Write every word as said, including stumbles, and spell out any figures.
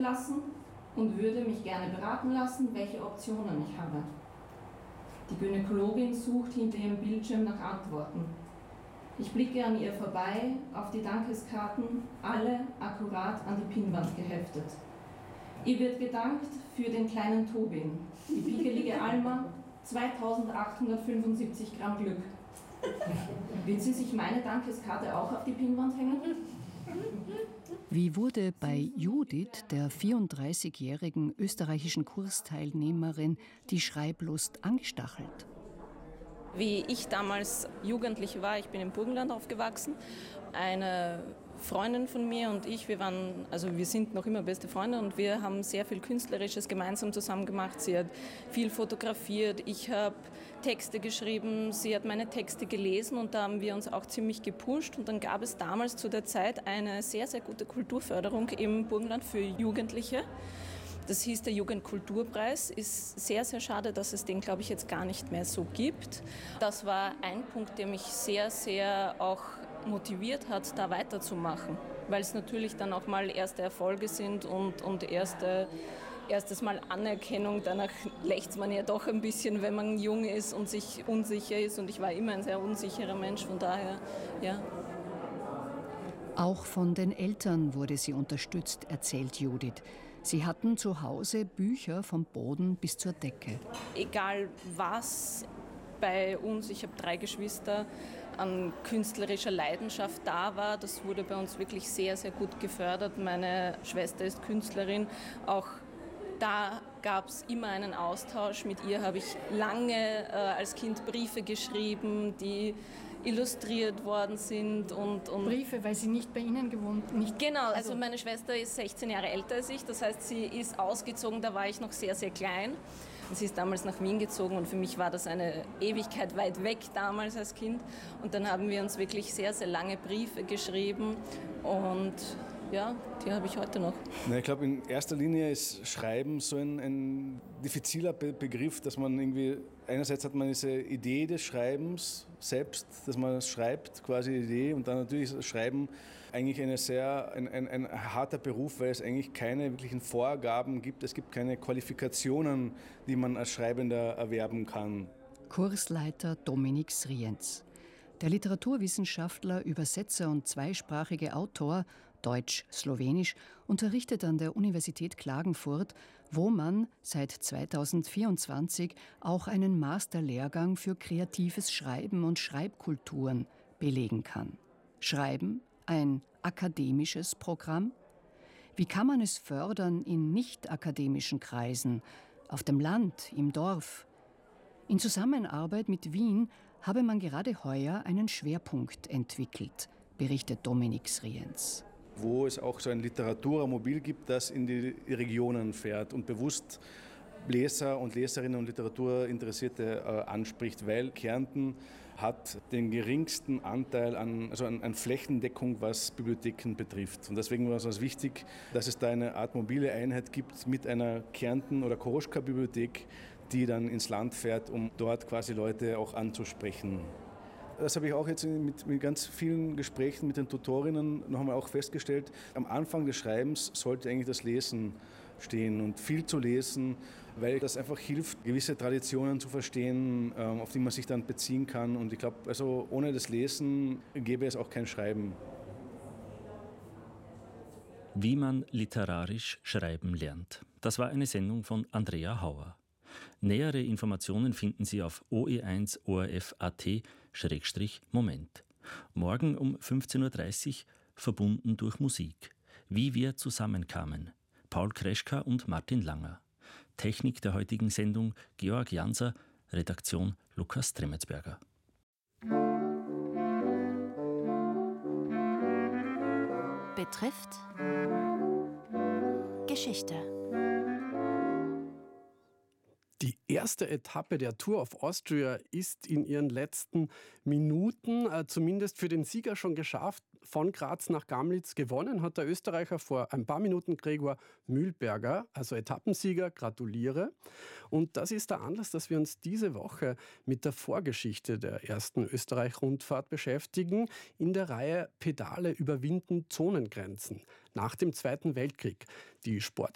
lassen und würde mich gerne beraten lassen, welche Optionen ich habe. Die Gynäkologin sucht hinter ihrem Bildschirm nach Antworten. Ich blicke an ihr vorbei, auf die Dankeskarten, alle akkurat an die Pinnwand geheftet. Ihr wird gedankt für den kleinen Tobin, die pickelige Alma, zweitausendachthundertfünfundsiebzig Gramm Glück. Wird sie sich meine Dankeskarte auch auf die Pinnwand hängen? Wie wurde bei Judith, der vierunddreißigjährigen österreichischen Kursteilnehmerin, die Schreiblust angestachelt? Wie ich damals Jugendliche war, ich bin im Burgenland aufgewachsen, eine Freundin von mir und ich, wir waren, also wir sind noch immer beste Freunde und wir haben sehr viel Künstlerisches gemeinsam zusammen gemacht. Sie hat viel fotografiert, ich habe Texte geschrieben, sie hat meine Texte gelesen und da haben wir uns auch ziemlich gepusht und dann gab es damals zu der Zeit eine sehr, sehr gute Kulturförderung im Burgenland für Jugendliche. Das hieß der Jugendkulturpreis. Ist sehr, sehr schade, dass es den, glaube ich, jetzt gar nicht mehr so gibt. Das war ein Punkt, der mich sehr, sehr auch motiviert hat, da weiterzumachen. Weil es natürlich dann auch mal erste Erfolge sind und, und erste, erstes Mal Anerkennung. Danach lechzt man ja doch ein bisschen, wenn man jung ist und sich unsicher ist. Und ich war immer ein sehr unsicherer Mensch, von daher, ja. Auch von den Eltern wurde sie unterstützt, erzählt Judith. Sie hatten zu Hause Bücher vom Boden bis zur Decke. Egal was bei uns, ich habe drei Geschwister, an künstlerischer Leidenschaft da war, das wurde bei uns wirklich sehr, sehr gut gefördert. Meine Schwester ist Künstlerin, auch da gab es immer einen Austausch. Mit ihr habe ich lange äh, als Kind Briefe geschrieben, die illustriert worden sind. Und, und Briefe, weil sie nicht bei Ihnen gewohnt nicht. Genau, also meine Schwester ist sechzehn Jahre älter als ich, das heißt, sie ist ausgezogen, da war ich noch sehr, sehr klein. Und sie ist damals nach Wien gezogen und für mich war das eine Ewigkeit weit weg damals als Kind. Und dann haben wir uns wirklich sehr, sehr lange Briefe geschrieben und ja, die habe ich heute noch. Na, ich glaube, in erster Linie ist Schreiben so ein, ein diffiziler Be- Begriff, dass man irgendwie, einerseits hat man diese Idee des Schreibens selbst, dass man es schreibt, quasi die Idee, und dann natürlich ist Schreiben eigentlich eine sehr, ein, ein, ein harter Beruf, weil es eigentlich keine wirklichen Vorgaben gibt, es gibt keine Qualifikationen, die man als Schreibender erwerben kann. Kursleiter Dominik Srienz. Der Literaturwissenschaftler, Übersetzer und zweisprachige Autor, Deutsch-Slowenisch, unterrichtet an der Universität Klagenfurt, wo man seit zweitausendvierundzwanzig auch einen Masterlehrgang für kreatives Schreiben und Schreibkulturen belegen kann. Schreiben, ein akademisches Programm? Wie kann man es fördern in nicht-akademischen Kreisen, auf dem Land, im Dorf? In Zusammenarbeit mit Wien habe man gerade heuer einen Schwerpunkt entwickelt, berichtet Dominik Srienz. Wo es auch so ein Literaturmobil gibt, das in die Regionen fährt und bewusst Leser und Leserinnen und Literaturinteressierte äh, anspricht, weil Kärnten hat den geringsten Anteil an, also an, an Flächendeckung, was Bibliotheken betrifft. Und deswegen war es uns wichtig, dass es da eine Art mobile Einheit gibt mit einer Kärnten- oder Koroschka-Bibliothek, die dann ins Land fährt, um dort quasi Leute auch anzusprechen. Das habe ich auch jetzt mit, mit ganz vielen Gesprächen mit den Tutorinnen noch einmal auch festgestellt. Am Anfang des Schreibens sollte eigentlich das Lesen stehen und viel zu lesen, weil das einfach hilft, gewisse Traditionen zu verstehen, auf die man sich dann beziehen kann. Und ich glaube, also ohne das Lesen gäbe es auch kein Schreiben. Wie man literarisch schreiben lernt. Das war eine Sendung von Andrea Hauer. Nähere Informationen finden Sie auf o e eins O R F Punkt a t Schrägstrich Moment. Morgen um fünfzehn Uhr dreißig verbunden durch Musik. Wie wir zusammenkamen. Paul Kreschka und Martin Langer. Technik der heutigen Sendung Georg Janser, Redaktion Lukas Tremetsberger. Betrifft Geschichte. Die erste Etappe der Tour of Austria ist in ihren letzten Minuten, äh, zumindest für den Sieger, schon geschafft. Von Graz nach Gamlitz gewonnen hat der Österreicher vor ein paar Minuten Gregor Mühlberger, also Etappensieger. Gratuliere. Und das ist der Anlass, dass wir uns diese Woche mit der Vorgeschichte der ersten Österreich-Rundfahrt beschäftigen, in der Reihe Pedale überwinden Zonengrenzen nach dem Zweiten Weltkrieg. Die Sport